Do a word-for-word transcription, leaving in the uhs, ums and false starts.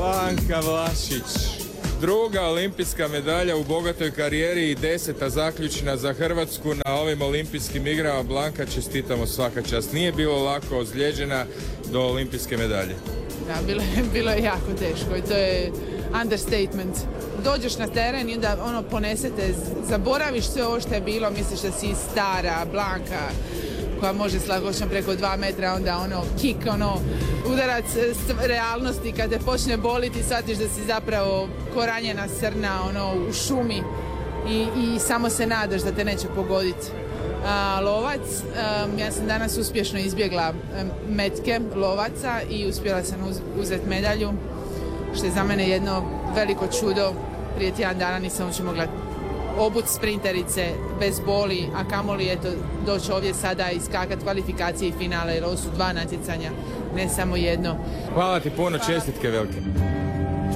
Blanka Vlašić. Druga olimpijska medalja u bogatoj karijeri i deseta zaključna za Hrvatsku na ovim olimpijskim igrama. Blanka, čestitamo, svaka čast. Nije bilo lako, ozlijeđena do olimpijske medalje. Da, bilo je, bilo je jako teško i to je understatement. Dođeš na teren i onda ono ponesete, zaboraviš sve ovo što je bilo, misliš da si stara Blanka koja može s lakoćom preko dva metra, onda ono kik, ono udarac realnosti kad te počne boliti, shvatiš da si zapravo ko ranjena srna ono u šumi i, i samo se nadaš da te neće pogoditi. A, lovac, um, ja sam danas uspješno izbjegla um, metke lovaca i uspjela sam uz, uzeti medalju, što je za mene jedno veliko čudo. Prije tjedan dana nisam uopće mogla obuti sprinterice bez boli, a kamoli eto doći ovdje sada i skakati kvalifikacije i finale, jer ovo su dva natjecanja, ne samo jedno. Hvala ti puno, čestitke velike.